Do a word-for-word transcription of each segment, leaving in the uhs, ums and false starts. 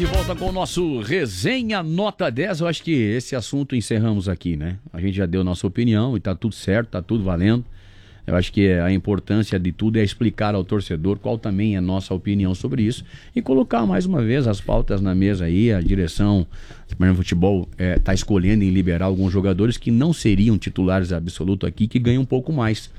de volta com o nosso Resenha Nota dez. Eu acho que esse assunto encerramos aqui, né? A gente já deu nossa opinião e tá tudo certo, tá tudo valendo. Eu acho que a importância de tudo é explicar ao torcedor qual também é a nossa opinião sobre isso e colocar mais uma vez as pautas na mesa aí. A direção do futebol está é, escolhendo em liberar alguns jogadores que não seriam titulares absolutos aqui, que ganham um pouco mais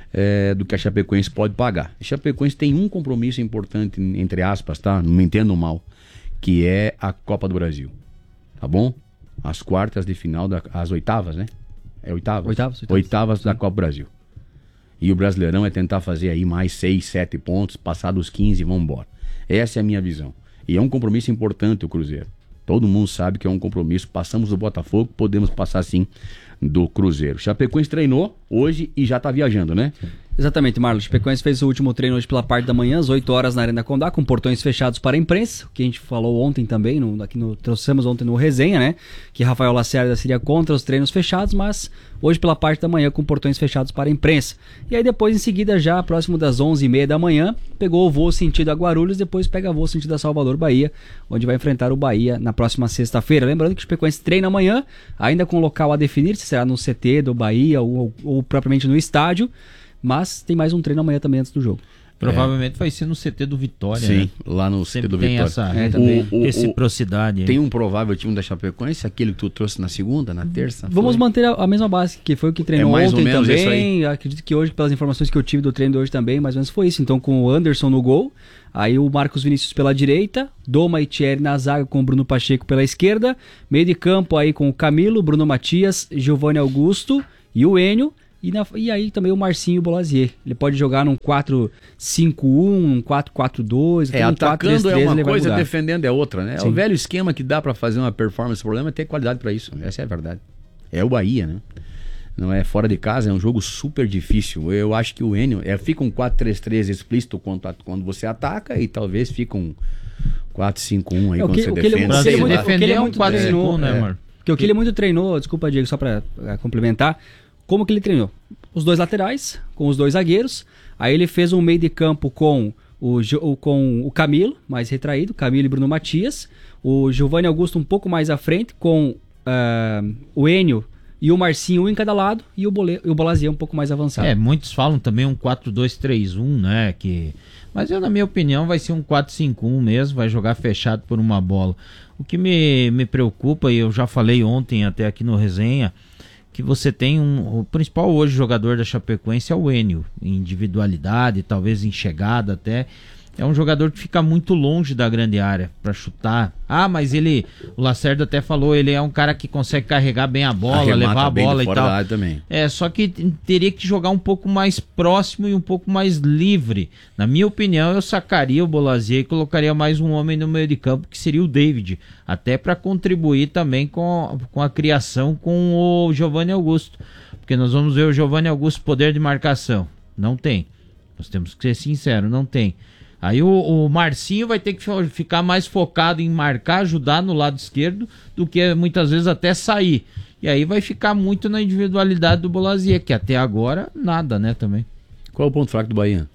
é, do que a Chapecoense pode pagar. A Chapecoense tem um compromisso importante, entre aspas, tá? Não me entendam mal, que é a Copa do Brasil, tá bom? As quartas de final, da, as oitavas, né? É oitavas? Oitavas, oitavas. Oitavas da Copa do Brasil. E o Brasileirão é tentar fazer aí mais seis, sete pontos, passar dos quinze e vamos embora. Essa é a minha visão. E é um compromisso importante o Cruzeiro. Todo mundo sabe que é um compromisso. Passamos do Botafogo, podemos passar sim do Cruzeiro. Chapecoense treinou hoje e já tá viajando, né? Exatamente, Marlon. Chapecoense fez o último treino hoje pela parte da manhã, às oito horas na Arena Condá, com portões fechados para a imprensa, o que a gente falou ontem também, no, aqui no, trouxemos ontem no Resenha, né? Que Rafael Lacerda seria contra os treinos fechados, mas hoje pela parte da manhã com portões fechados para a imprensa. E aí depois, em seguida, já próximo das onze e meia da manhã, pegou o voo sentido a Guarulhos, depois pega voo sentido a Salvador, Bahia, onde vai enfrentar o Bahia na próxima sexta-feira. Lembrando que o Chapecoense treina amanhã, ainda com local a definir, se será no C T do Bahia ou, ou, ou propriamente no estádio, mas tem mais um treino amanhã também antes do jogo. Provavelmente é. vai ser no C T do Vitória. Sim, né? lá no Sempre C T do tem Vitória. Essa é, também. o, o, reciprocidade. Tem um provável time da Chapecoense, aquele que tu trouxe na segunda, na terça? Vamos foi? manter a, a mesma base, que foi o que treinou é mais ontem ou menos também. Acredito que hoje, pelas informações que eu tive do treino de hoje também, mais ou menos foi isso. Então, com o Anderson no gol, aí o Marcos Vinícius pela direita, Doma e Thierry na zaga com o Bruno Pacheco pela esquerda, meio de campo aí com o Camilo, Bruno Matias, Giovanni Augusto e o Enio. E, na, e aí também o Marcinho Bolasier. Ele pode jogar num quatro cinco um, um quatro quatro dois, é, um atacando quatro três três, é uma coisa, defendendo é outra, né? Sim. É o velho esquema que dá pra fazer uma performance. O problema é ter qualidade pra isso. Essa é a verdade. É o Bahia, né? Não é fora de casa, é um jogo super difícil. Eu acho que o Enio é, fica um quatro três três explícito quando, quando você ataca e talvez fica um quatro cinco um aí é, quando que, você defende. defende. Pra ele, ele muito, defender é um quatro cinco um, né, amor? Porque o que ele muito treinou, desculpa, Diego, só pra uh, complementar, como que ele treinou? Os dois laterais, com os dois zagueiros, aí ele fez um meio de campo com o, com o Camilo, mais retraído, Camilo e Bruno Matias, o Giovanni Augusto um pouco mais à frente, com uh, o Enio e o Marcinho um em cada lado, e o, Bole, e o Bolasier um pouco mais avançado. É, muitos falam também um quatro dois três um, né, que... mas eu, na minha opinião, vai ser um quatro cinco um mesmo, vai jogar fechado por uma bola. O que me, me preocupa, e eu já falei ontem até aqui no Resenha, que você tem um... O principal hoje jogador da Chapecoense é o Enio, em individualidade, talvez em chegada até. É um jogador que fica muito longe da grande área para chutar. Ah, mas ele... O Lacerda até falou, ele é um cara que consegue carregar bem a bola, arremata levar a bola e tal. Da área também. É, só que teria que jogar um pouco mais próximo e um pouco mais livre. Na minha opinião, eu sacaria o Bolasier e colocaria mais um homem no meio de campo, que seria o David. Até para contribuir também com, com a criação com o Giovanni Augusto. Porque nós vamos ver o Giovanni Augusto poder de marcação. Não tem. Nós temos que ser sinceros, não tem. Aí o, o Marcinho vai ter que ficar mais focado em marcar, ajudar no lado esquerdo, do que muitas vezes até sair. E aí vai ficar muito na individualidade do Bolasier, que até agora nada, né, também. Qual é o ponto fraco do Bahia?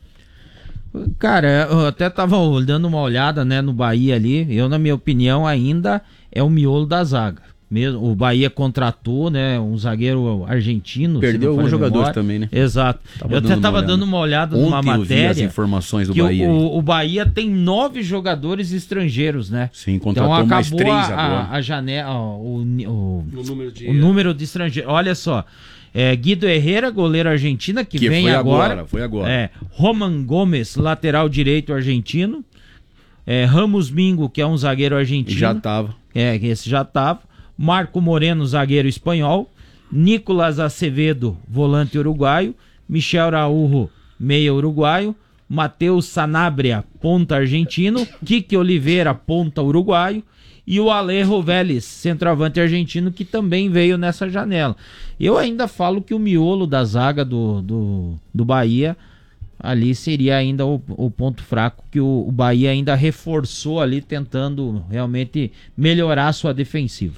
Cara, eu até tava dando uma olhada, né, no Bahia ali. Eu, na minha opinião, ainda é o miolo da zaga. Mesmo, o Bahia contratou, né, um zagueiro argentino. Perdeu alguns jogadores também, né? Exato. Tava eu até tava dando uma olhada numa Ontem matéria. Eu vi as informações do que Bahia. O, o Bahia tem nove jogadores estrangeiros, né? Sim, contratou então, mais três a, agora. A, a janela, o, o, o, número de... o número de estrangeiros. Olha só. É, Guido Herrera, goleiro argentino, que, que vem foi agora. agora. Foi agora. É, Roman Gomes, lateral direito argentino. É, Ramos Mingo, que é um zagueiro argentino. Já tava. É, esse já tava. Marco Moreno, zagueiro espanhol. Nicolas Acevedo, volante uruguaio. Michel Araújo, meia uruguaio. Matheus Sanabria, ponta argentino. Kike Oliveira, ponta uruguaio. E o Alejo Vélez, centroavante argentino, que também veio nessa janela. Eu ainda falo que o miolo da zaga do, do, do Bahia ali seria ainda o, o ponto fraco, que o, o Bahia ainda reforçou ali, tentando realmente melhorar a sua defensiva.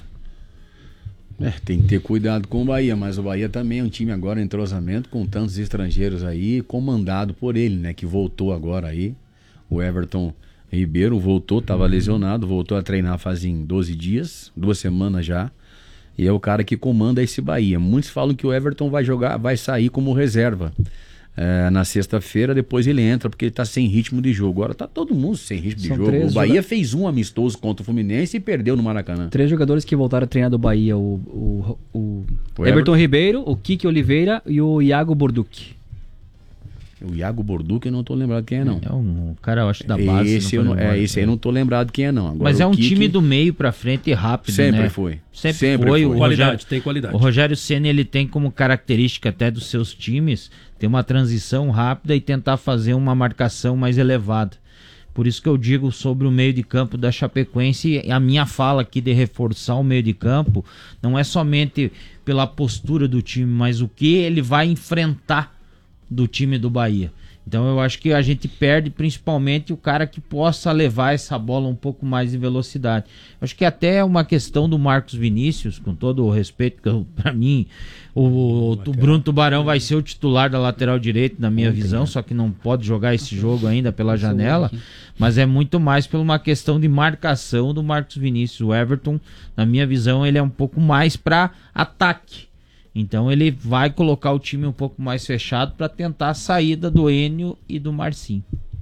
É, tem que ter cuidado com o Bahia, mas o Bahia também é um time agora em entrosamento, com tantos estrangeiros aí, comandado por ele, né, que voltou agora aí. O Everton Ribeiro voltou, estava lesionado, voltou a treinar fazem doze dias, duas semanas já. E é o cara que comanda esse Bahia. Muitos falam que o Everton vai jogar, vai sair como reserva é, na sexta-feira, depois ele entra porque ele está sem ritmo de jogo. Agora tá todo mundo sem ritmo de São jogo. três O Bahia joga... fez um amistoso contra o Fluminense e perdeu no Maracanã. Três jogadores que voltaram a treinar do Bahia, o, o, o, O Everton, Everton Ribeiro, o Kiki Oliveira e o Iago Borducci. O Iago Borducci eu não tô lembrado quem é, não. É um cara, eu acho, da base. Esse, eu não, é, esse aí eu não tô lembrado quem é, não. Agora, Mas é um Kiki, time do meio pra frente e rápido, Sempre né? foi. Sempre, Sempre foi. foi. O Qualidade, Rogério, tem qualidade. O Rogério Ceni, ele tem como característica até dos seus times ter uma transição rápida e tentar fazer uma marcação mais elevada. Por isso que eu digo sobre o meio de campo da Chapecoense, a minha fala aqui de reforçar o meio de campo não é somente pela postura do time, mas o que ele vai enfrentar do time do Bahia. Então eu acho que a gente perde principalmente o cara que possa levar essa bola um pouco mais em velocidade. Eu acho que até é uma questão do Marcos Vinícius, com todo o respeito, que para mim o, o Bruno Tubarão vai ser o titular da lateral direita, na minha visão, só que não pode jogar esse jogo ainda pela janela, mas é muito mais por uma questão de marcação do Marcos Vinícius. O Everton, na minha visão, ele é um pouco mais para ataque. Então ele vai colocar o time um pouco mais fechado para tentar a saída do Enio e do Marcinho.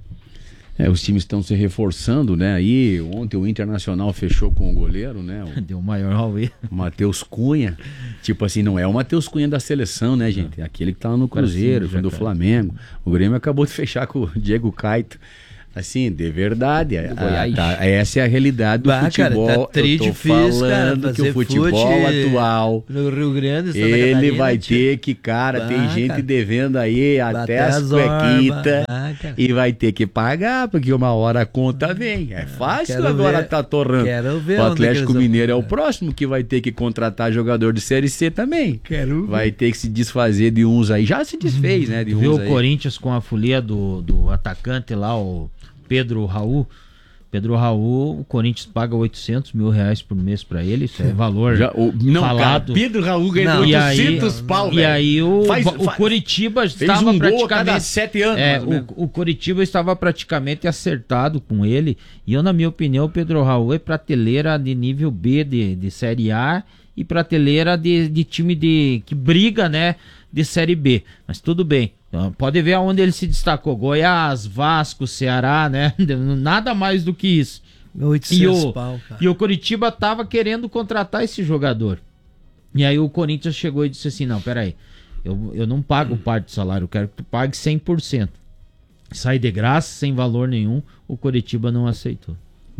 É, os times estão se reforçando, né? Aí ontem o Internacional fechou com o goleiro, né? O Deu o maior auê. Matheus Cunha. Tipo assim, não é o Matheus Cunha da seleção, né, gente? É aquele que tá lá no Cruzeiro, foi do Flamengo. O Grêmio acabou de fechar com o Diego Caito. Assim, de verdade. A, a, tá, essa é a realidade do bah, futebol. Cara, tá tri eu tô difícil, falando cara, que o futebol fute atual, no Rio Grande, Santa ele Catarina, vai tio. ter que, cara, Bah, tem gente cara. devendo aí até Bater as as orbas, cuequitas bah, cara. e vai ter que pagar, porque uma hora a conta vem. É fácil Quero agora ver- tá torrando. quero ver O onde Atlético que eles Mineiro é vão- o próximo que vai ter que contratar jogador de Série C também. Quero Vai ter que se desfazer de uns aí. Já se desfez, né, de Tu viu uns o aí. Corinthians com a folia do, do atacante lá, o Pedro Raul? Pedro Raul, o Corinthians paga oitocentos mil reais por mês pra ele, isso é valor Já, o, não, falado. cara, Pedro Raul ganhou Não, e aí, oitocentos pau, e velho. aí o, Faz- o faz- Coritiba Fez estava um gol a praticamente cada sete anos, é, mais ou menos. o, o Coritiba estava praticamente acertado com ele, e eu, na minha opinião, o Pedro Raul é prateleira de nível B de, de Série A e prateleira de, de time de, que briga, né, de Série B, mas tudo bem. Então, pode ver aonde ele se destacou: Goiás, Vasco, Ceará, né, nada mais do que isso. E oitocentos o, pau, cara. e o Coritiba tava querendo contratar esse jogador. E aí o Corinthians chegou e disse assim: não, peraí, eu, eu não pago parte do salário, eu quero que tu pague cem por cento. Sai de graça, sem valor nenhum. O Coritiba não aceitou.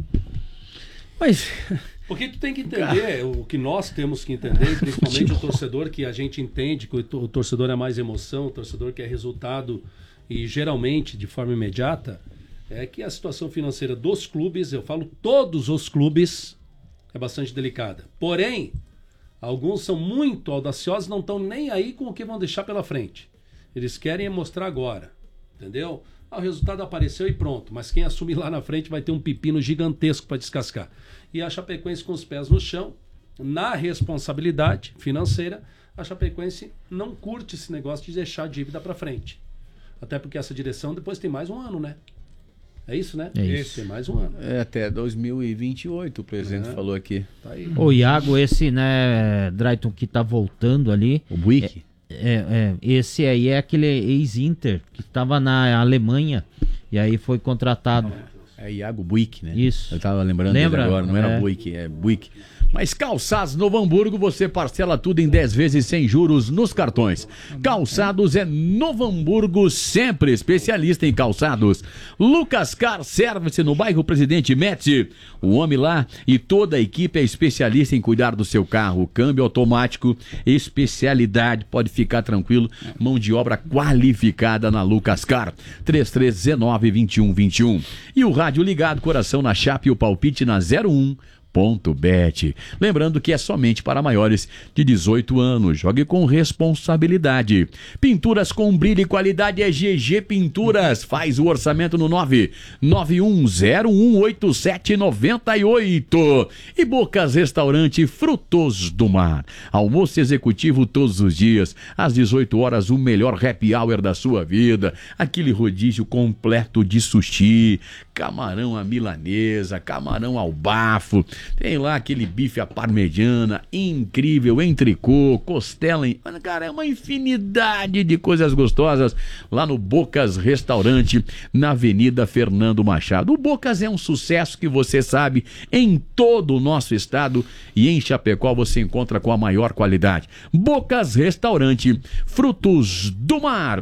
Mas Porque tu tem que entender o que nós temos que entender, principalmente o torcedor, que a gente entende que o to- o torcedor é mais emoção, o torcedor quer resultado e geralmente de forma imediata, é que a situação financeira dos clubes, eu falo todos os clubes, é bastante delicada. Porém, alguns são muito audaciosos, não estão nem aí com o que vão deixar pela frente. Eles querem é mostrar agora, entendeu? Ah, o resultado apareceu e pronto, mas quem assumir lá na frente vai ter um pepino gigantesco para descascar. E a Chapecoense com os pés no chão, na responsabilidade financeira, a Chapecoense não curte esse negócio de deixar a dívida para frente. Até porque essa direção depois tem mais um ano, né? É isso, né? É isso. Tem mais um ano. é até dois mil e vinte e oito, o presidente É. falou aqui. Tá aí. O Iago, esse, né, Drayton, que tá voltando ali. O Buick. É, é, esse aí é aquele ex-Inter que estava na Alemanha e aí foi contratado. É Iago Buick, né? Isso. Eu tava lembrando Lembra? dele agora, não era É. Buick, é Buick. Mas Calçados Novo Hamburgo, você parcela tudo em dez vezes sem juros nos cartões. Calçados é Novo Hamburgo, sempre especialista em calçados. Lucas Car Service no bairro Presidente Médici. O homem lá e toda a equipe é especialista em cuidar do seu carro. Câmbio automático, especialidade, pode ficar tranquilo. Mão de obra qualificada na Lucas Car. três três um nove, dois um dois um. E o rádio ligado, coração na chapa e o palpite na zero um. Ponto Bet. Lembrando que é somente para maiores de dezoito anos. Jogue com responsabilidade. Pinturas com brilho e qualidade é G G Pinturas. Faz o orçamento no nove nove um zero um oito sete nove oito. E Bocas Restaurante Frutos do Mar. Almoço executivo todos os dias. Às dezoito horas, o melhor happy hour da sua vida. Aquele rodízio completo de sushi, camarão à milanesa, camarão ao bafo, tem lá aquele bife à parmegiana, incrível, entrecô, costela, em... cara, é uma infinidade de coisas gostosas lá no Bocas Restaurante, na Avenida Fernando Machado. O Bocas é um sucesso que você sabe em todo o nosso estado e em Chapecó você encontra com a maior qualidade. Bocas Restaurante, frutos do mar.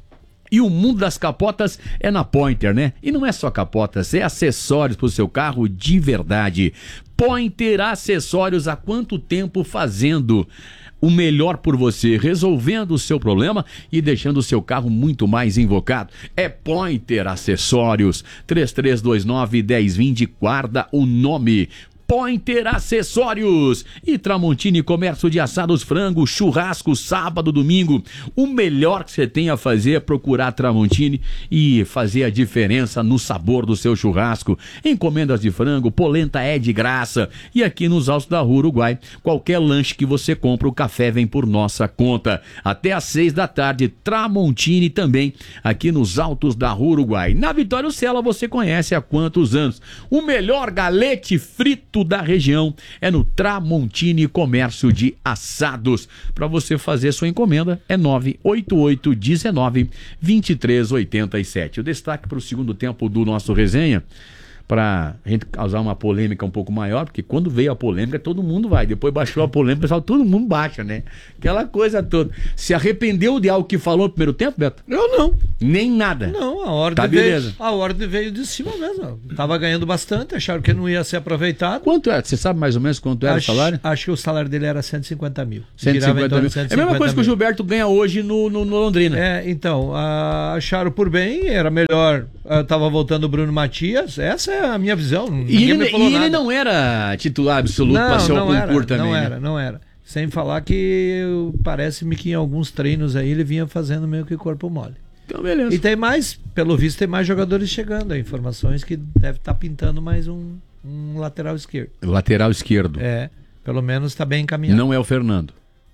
E o mundo das capotas é na Pointer, né? E não é só capotas, é acessórios para o seu carro de verdade. Pointer Acessórios, há quanto tempo fazendo o melhor por você, resolvendo o seu problema e deixando o seu carro muito mais invocado? É Pointer Acessórios. Três três dois nove, um zero dois zero, guarda o nome. Pointer Acessórios e Tramontini Comércio de Assados Frango, churrasco, sábado, domingo. O melhor que você tem a fazer é procurar Tramontini e fazer a diferença no sabor do seu churrasco. Encomendas de frango, polenta é de graça. E aqui nos Altos da Rua Uruguai, qualquer lanche que você compra, o café vem por nossa conta. Até às seis da tarde, Tramontini também, aqui nos Altos da Rua Uruguai. Na Vitória Sela você conhece há quantos anos? O melhor galete frito da região é no Tramontini Comércio de Assados. Para você fazer sua encomenda é nove oito oito um nove, dois três oito sete. O destaque para o segundo tempo do nosso resenha, para a gente causar uma polêmica um pouco maior, porque quando veio a polêmica todo mundo vai, depois baixou a polêmica, pessoal, todo mundo baixa, né? Aquela coisa toda. Se arrependeu de algo que falou no primeiro tempo, Beto? Eu não. Nem nada. Não, a ordem, Tá, veio, beleza. a ordem veio de cima mesmo. Tava ganhando bastante, acharam que não ia ser aproveitado. Quanto é? Você sabe mais ou menos quanto era acho, o salário? Acho que o salário dele era cento e cinquenta mil. cento e Girava em cinquenta torno mil. de cento e É a mesma coisa que o mil. Gilberto ganha hoje no, no, no Londrina. É, então, ah, acharam por bem, era melhor. ah, Tava voltando o Bruno Matias, essa é a minha visão. E, ninguém ele, me falou e ele nada. não era titular absoluto para ser o não era, concurso também. não né? era, não era. Sem falar que parece-me que em alguns treinos aí ele vinha fazendo meio que corpo mole. Então, beleza. E tem mais, pelo visto, tem mais jogadores chegando. Aí, informações que deve estar pintando mais um, um lateral esquerdo. Lateral esquerdo. É, pelo menos está bem encaminhado. Não é o Fernando.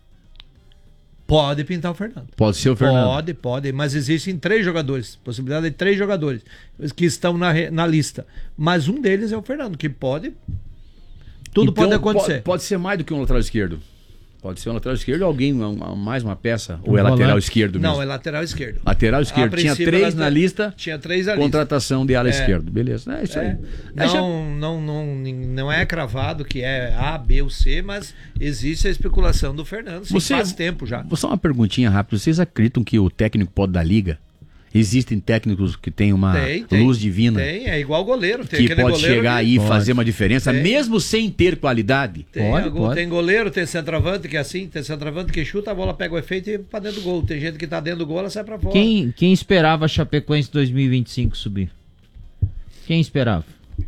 Pode pintar o Fernando. Pode ser o Fernando. Pode, pode, mas existem três jogadores, possibilidade de três jogadores que estão na, re- na lista. Mas um deles é o Fernando, que pode. Tudo Então, pode acontecer. Pode, pode ser mais do que um lateral esquerdo. Pode ser um lateral esquerdo ou alguém, uma- mais uma peça. Ou Um é lateral volante. esquerdo mesmo? Não, é lateral esquerdo. Lateral esquerdo. A Tinha princípio, três late- na lista. Tinha três na lista. Contratação de ala É. esquerdo. Beleza. É isso aí. É. É, já- Não, não, não, não é cravado que é A, B ou C, mas existe a especulação do Fernando. Sim, Você- faz tempo já. Vou só uma perguntinha rápida. Vocês acreditam que o técnico pode dar liga? Existem técnicos que têm uma Tem, tem. luz divina Tem, é igual goleiro. Tem que aquele pode goleiro chegar que- aí e Pode. fazer uma diferença, Tem. mesmo sem ter qualidade? Tem, Pode, algum- pode. tem goleiro, tem centroavante que é assim, tem centroavante que chuta, a bola pega o efeito e pra dentro do gol. Tem gente que tá dentro do gol, ela sai pra fora. Quem, quem esperava a Chapecoense dois mil e vinte e cinco subir? Quem esperava?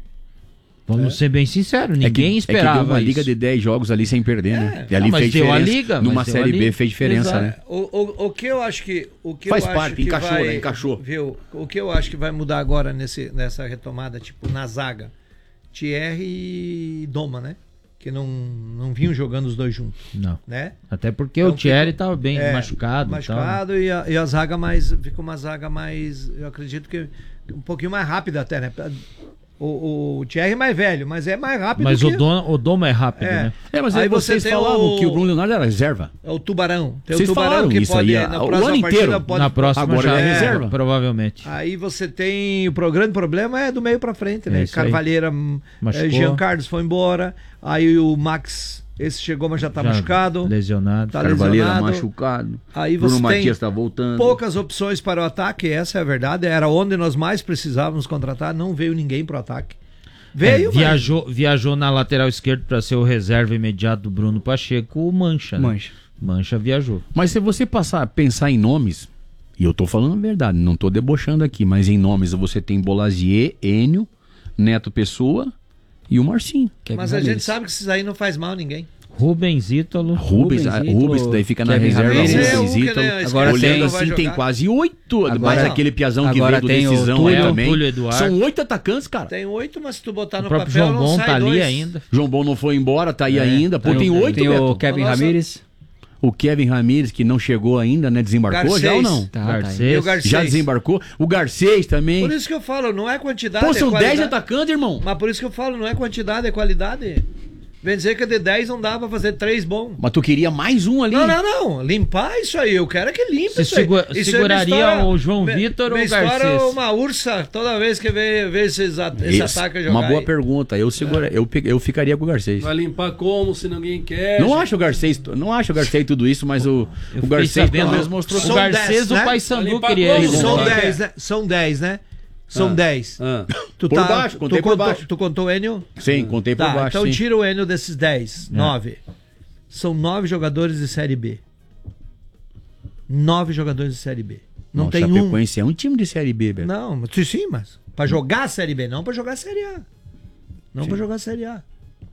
Vamos ser bem sinceros, ninguém é que, esperava é que deu uma isso. liga de dez jogos ali sem perder, né? E ali Não, mas fez deu a diferença. liga, Numa mas deu a Série B liga. fez diferença, Exato. né? O, o, o que eu acho que o que Faz eu acho parte, que encaixou, vai, né? Encaixou. Viu? O que eu acho que vai mudar agora nesse, nessa retomada, tipo, na zaga, Thierry e Doma, né? Que não, não vinham jogando os dois juntos, Não. né? Até porque Então o Thierry fica- tava bem é, machucado. Machucado e, a, e a zaga mais. Fica uma zaga mais. Eu acredito que um pouquinho mais rápida até, né? O, o Thierry é mais velho, mas é mais e tal. rápido Mas que o, Doma, o Doma é rápido, É. né? É, mas aí, Aí você vocês tem falavam o- que o Bruno Leonardo era reserva. é o Tubarão. Tem Vocês o Tubarão falaram que isso pode, aí, na o próxima ano partida inteiro. pode- Na próxima Agora já é é reserva. provavelmente. Aí você tem. O pro- grande problema é do meio pra frente, É né? isso aí. Carvalheira, hum, Machucou. eh, Jean Carlos foi embora. Aí o Max, esse chegou, mas já tá Já machucado. Lesionado. Tá Carvalheira lesionado. machucado. Aí Bruno você tem Matias tá voltando. poucas opções para o ataque, essa é a verdade. Era onde nós mais precisávamos contratar. Não veio ninguém pro ataque. Veio, É, viajou, viajou na lateral esquerda para ser o reserva imediato do Bruno Pacheco, o Mancha. Né? Mancha. Mancha viajou. Mas se você passar, pensar em nomes, e eu tô falando a verdade, não tô debochando aqui, mas em nomes você tem Bolazier, Enio, Neto Pessoa e o Marcinho. mas, mas a gente sabe que esses aí não faz mal a ninguém. Rubens Ítalo. Rubens, Rubens, ah, Ítalo, Rubens daí fica na Kevin reserva. Ramirez. Rubens, É um que, Ítalo. né, esse Agora cara Olhando tem- vai assim, tem jogar. quase oito. Agora- mais aquele piazão que agora veio do tem o Decisão Túlio- aí é, o também. Túlio Eduardo. São oito atacantes, cara. Tem oito, mas se tu botar O no próprio papel, João não Bom sai tá ali dois. ainda. João Bom não foi embora, tá aí ainda. Pô, Tem tem o- oito, Tem o Beto. Kevin Nossa. Ramírez. O Kevin Ramírez, que não chegou ainda, né? Desembarcou Garcês. já ou não? Tá, Garcês. tá. E o Garcês. Já desembarcou. O Garcês também. Por isso que eu falo, não é quantidade, Pô, é são qualidade. dez atacantes, irmão. Mas por isso que eu falo, não é quantidade, é qualidade. Vem dizer que de dez não dá pra fazer três bons. Mas tu queria mais um ali? Não, não, não. Limpar isso aí. Eu quero é que limpe Você isso aí. segura- Isso seguraria aí me estoura- o João me- Vitor ou me o Garcês? estoura uma ursa toda vez que vê, vê esses, at esse Isso. ataque a jogar. Uma boa aí. pergunta. Eu, segura, eu, pe- eu ficaria com o Garcês. Vai limpar como se ninguém quer? Não acho o Garcês, não acho o Garcês tudo isso, mas o, Eu o Garcês fiquei pelo sabendo- menos mostrou. O São Garcês, dez, o né? Paysandu Limpar queria como? ele. São Não, dez, né? São dez, né? São Ah. dez. Ah. Tu Por baixo, contei tu por contou, baixo. Tu contou o Enio? Sim, contei por Tá, baixo. então sim. tira o Enio desses dez. nove. São nove jogadores de Série B. Nove jogadores de Série B. Não, Não, tem um. Chapecoense é um time de Série B, Beto. Não, mas- sim, sim, mas pra jogar a Série B, não pra jogar a Série A. Não pra jogar a Série A.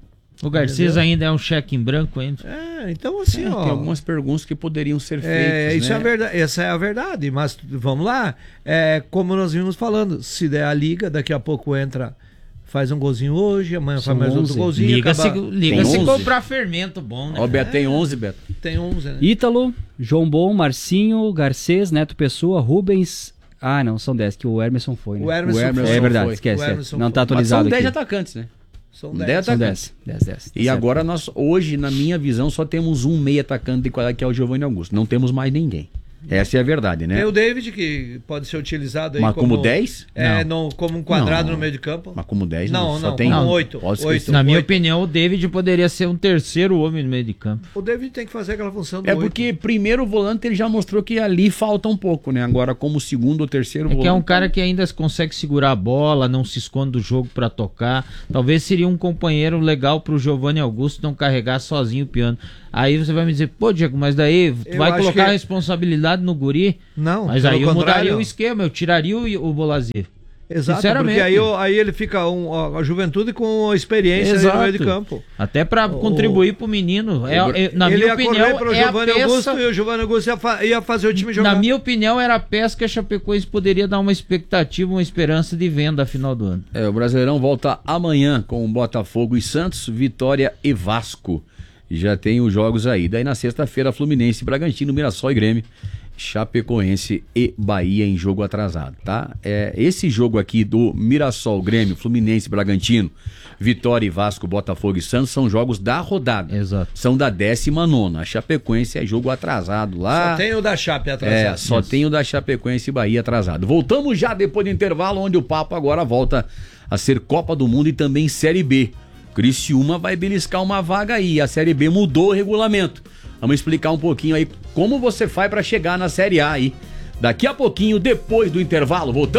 O Garcês Entendeu? ainda é um cheque em branco ainda. É, então assim, É, ó. tem algumas perguntas que poderiam ser feitas. É, isso né? é a verdade, essa é a verdade, mas vamos lá. É, como nós vimos falando, se der a liga, daqui a pouco entra, faz um golzinho hoje, amanhã São faz mais outro onze. golzinho. Liga, se, acaba- liga Tem se onze? comprar fermento bom, né? Ó, o Beto tem onze, Beto. Tem onze, né? Ítalo, João Bom, Marcinho, Garcês, Neto Pessoa, Rubens. Ah, não, são dez, que o Emerson foi, né? O Emerson, O Emerson foi. É verdade, foi. esquece. O esquece. Emerson Não foi. tá Mas atualizado são dez aqui. atacantes, né? São dez dez. São atacantes. dez, dez, dez. E agora nós, hoje, na minha visão, só temos um meio atacante de qualidade, que é o Giovanni Augusto. Não temos mais ninguém. Essa é a verdade, né? Tem o David, que pode ser utilizado aí Mas como como dez? É, não, como um quadrado Não. no meio de campo. Mas como dez, Não, não. Só não, tem como um. oito. Pode Oito. esquecer. Na minha Oito. opinião, o David poderia ser um terceiro homem no meio de campo. O David tem que fazer aquela função do É oito. porque primeiro volante ele já mostrou que ali falta um pouco, né? Agora como segundo ou terceiro É volante. que é um cara que ainda consegue segurar a bola, não se esconde do jogo pra tocar. Talvez seria um companheiro legal pro Giovanni Augusto não carregar sozinho o piano. Aí você vai me dizer, pô, Diego, mas daí tu Eu vai acho colocar que- a responsabilidade no guri? Não, Mas pelo aí eu mudaria contrário. o esquema, eu tiraria o, o Bolazir. Exato, Sinceramente. porque aí, o- aí ele fica um, ó, a juventude com experiência aí no meio de campo. Até pra contribuir pro menino. É, é- na ele minha ia correr opinião, pro é a Giovanni Augusto peça... e o Giovanni Augusto ia, fa- ia fazer o time jogar. Na minha opinião, era a peça que a Chapecoense poderia dar uma expectativa, uma esperança de venda a final do ano. É, o Brasileirão volta amanhã com Botafogo e Santos, Vitória e Vasco. Já tem os jogos aí. Daí na sexta-feira, Fluminense, Bragantino, Mirassol e Grêmio, Chapecoense e Bahia em jogo atrasado, tá? É, esse jogo aqui do Mirassol, Grêmio, Fluminense, Bragantino, Vitória e Vasco, Botafogo e Santos são jogos da rodada. Exato. São da décima nona. A Chapecoense é jogo atrasado lá. Só tem o da Chape É, atrasado. só Isso. tem o da Chapecoense e Bahia atrasado. Voltamos já depois do intervalo, onde o papo agora volta a ser Copa do Mundo e também Série B. Criciúma vai beliscar uma vaga aí. A Série B mudou o regulamento. Vamos explicar um pouquinho aí como você faz para chegar na Série A aí. Daqui a pouquinho, depois do intervalo, voltamos.